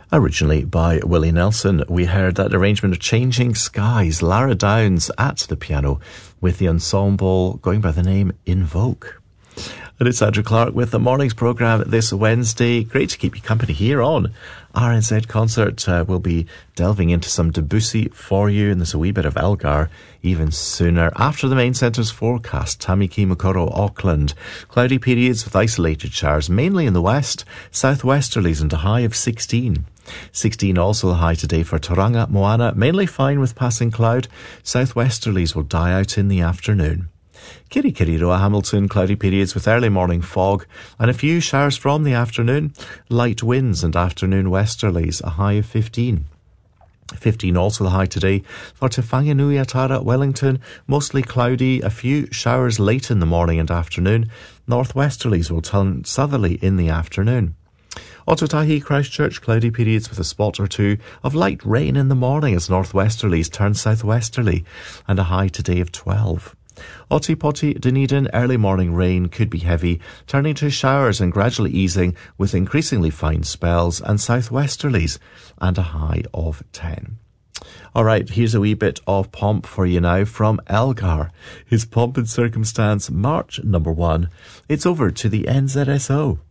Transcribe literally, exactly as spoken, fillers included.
Originally by Willie Nelson, we heard that arrangement of Changing Skies, Lara Downs at the piano, with the ensemble going by the name Invoke. And it's Andrew Clark with the morning's programme this Wednesday. Great to keep you company here on R N Z Concert. Uh, we'll be delving into some Debussy for you, and there's a wee bit of Elgar even sooner. After the main centre's forecast, Tamaki Makaurau, Auckland. Cloudy periods with isolated showers, mainly in the west. Southwesterlies and a high of sixteen. sixteen also the high today for Tauranga, Moana. Mainly fine with passing cloud. Southwesterlies will die out in the afternoon. Kirikiriroa, Hamilton, cloudy periods with early morning fog and a few showers from the afternoon. Light winds and afternoon westerlies, a high of fifteen. fifteen also the high today for Te Whanganui-a-Tara, Wellington. Mostly cloudy, a few showers late in the morning and afternoon. Northwesterlies will turn southerly in the afternoon. Otautahi, Christchurch, cloudy periods with a spot or two of light rain in the morning as northwesterlies turn southwesterly, and a high today of twelve. Otipoti, Dunedin, early morning rain could be heavy, turning to showers and gradually easing with increasingly fine spells and southwesterlies, and a high of ten. Alright, here's a wee bit of pomp for you now from Elgar. His Pomp and Circumstance, March number one. It's over to the N Z S O.